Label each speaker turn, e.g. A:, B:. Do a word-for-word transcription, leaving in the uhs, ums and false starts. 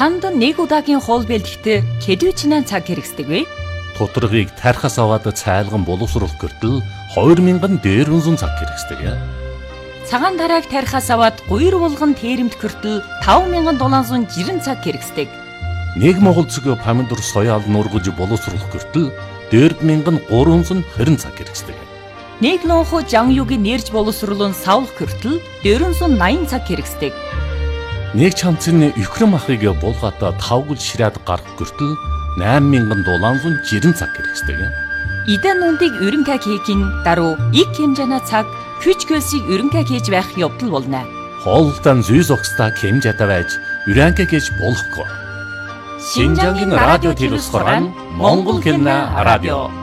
A: Танд нэг удаагийн хоол бэлтгэхдээ хэдвэчнээ цаг хэрэгсдэг вэ?
B: Тутаргыг тархас аваад цайлган боловсруулах гэртэл хоёр мянган дээр үнсэн цаг хэрэгсдэг.
A: Цагаан тарааг тархас аваад гуйр булган тээремт гэртэл таван мянган долоон зуун жирэн цаг хэрэгсдэг.
B: Нэг монгол цэгийн помидор соёал нургаж боловсруулах гэртэл дөрв мянган гурван зуун хорин цаг хэрэгсдэг.
A: Нэг лонхо жан югийн нэрж боловсруулан савлах гэртэл дөрвөн зуун наян цаг хэрэгсдэг.
B: Нэг чамцны Украин махыг булгаата тавгал шираад гарах гэртэл найман мянган долоон зуун жирэн цаг хэрэгсдэг.
A: Идэн нүндийг өрөнгө хийхин даруй их хэмжээний цаг хүч хөлсийг өрөнгө хийж байх явдал болно.
B: Хоолтон зүйс огста хэмжээтэй байж өрөнгө хийж болохгүй.
A: Шинжангийн радио телевиз хорон Монгол хэмнэ радио